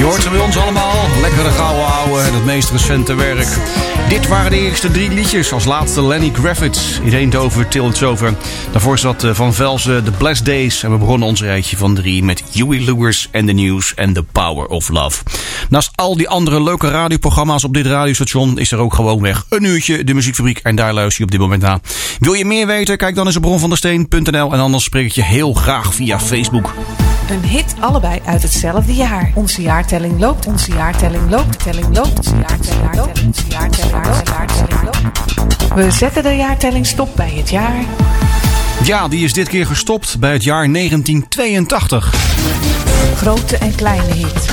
hoort ze bij ons allemaal. Lekkere gouden ouwe en het meest recente werk. Dit waren de eerste 3 liedjes. Als laatste Lenny Kravitz in Eindhoven, Till It's Over. Daarvoor zat Van Velzen, The Blessed Days. En we begonnen ons rijtje van 3 met Huey Lewis and the News and The Power of Love. Naast al die andere leuke radioprogramma's op dit radiostation is er ook gewoonweg een uurtje de Muziekfabriek. En daar luister je op dit moment naar. Wil je meer weten? Kijk dan eens op bronvandesteen.nl. En anders spreek ik je heel graag via Facebook. Een hit, allebei uit hetzelfde jaar. Onze jaartelling loopt, onze jaartelling loopt, telling loopt, onze jaartelling loopt, onze jaartelling loopt. We zetten de jaartelling stop bij het jaar. Ja, die is dit keer gestopt bij het jaar 1982. Grote en kleine hit.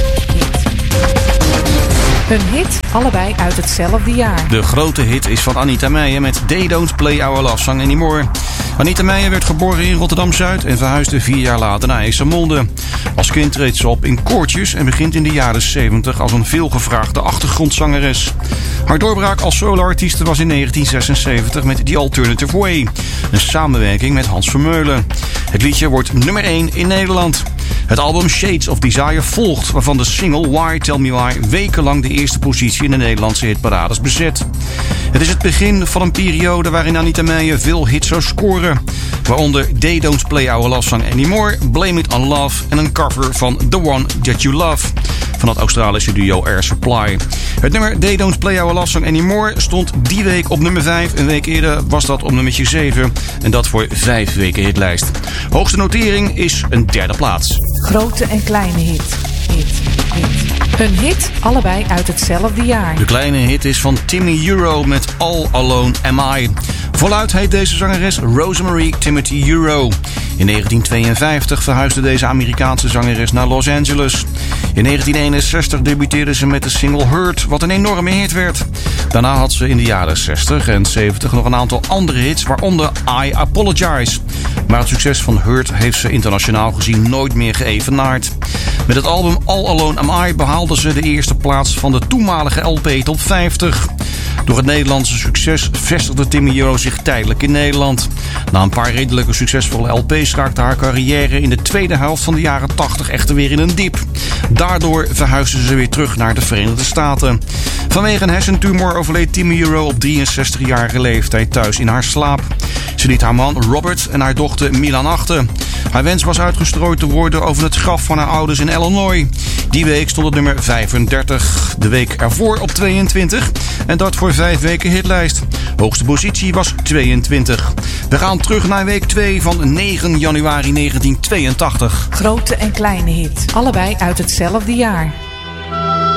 Een hit, allebei uit hetzelfde jaar. De grote hit is van Anita Meijer met They Don't Play Our Love Song Anymore. Anita Meijer werd geboren in Rotterdam-Zuid en verhuisde 4 jaar later naar IJsselmonde. Als kind treedt ze op in koortjes en begint in de jaren 70 als een veelgevraagde achtergrondzangeres. Haar doorbraak als soloartieste was in 1976 met The Alternative Way, een samenwerking met Hans Vermeulen. Het liedje wordt nummer 1 in Nederland. Het album Shades of Desire volgt, waarvan de single Why Tell Me Why wekenlang de eerste positie in de Nederlandse hitparades bezet. Het is het begin van een periode waarin Anita Meijer veel hits zou scoren, waaronder They Don't Play Our Love Song Anymore, Blame It On Love en een cover van The One That You Love van het Australische duo Air Supply. Het nummer They Don't Play Our Love Song Anymore stond die week op nummer 5. Een week eerder was dat op nummertje 7 en dat voor 5 weken hitlijst. Hoogste notering is een 3e plaats. Grote en kleine hit. Een hit, allebei uit hetzelfde jaar. De kleine hit is van Timmy Euro met All Alone Am I. Voluit heet deze zangeres Rosemary Timothy Euro. In 1952 verhuisde deze Amerikaanse zangeres naar Los Angeles. In 1961 debuteerde ze met de single Hurt, wat een enorme hit werd. Daarna had ze in de jaren 60 en 70 nog een aantal andere hits, waaronder I Apologize. Maar het succes van Hurt heeft ze internationaal gezien nooit meer geëvenaard. Met het album All Alone Am I behaalde ze de eerste plaats van de toenmalige LP Top 50. Door het Nederlandse succes vestigde Timmy Euro zich tijdelijk in Nederland. Na een paar redelijke succesvolle LP's raakte haar carrière in de tweede helft van de jaren 80 echter weer in een dip. Daardoor verhuisde ze weer terug naar de Verenigde Staten. Vanwege een hersentumor overleed Timmy Euro op 63-jarige leeftijd thuis in haar slaap. Ze liet haar man Robert en haar dochter Milan achter. Haar wens was uitgestrooid te worden over het graf van haar ouders in Illinois. Die week stond het nummer 35. De week ervoor op 22. En dat voor 5 weken hitlijst. Hoogste positie was 22. We gaan terug naar week 2 van 9 januari 1982. Grote en kleine hit. Allebei uit hetzelfde jaar.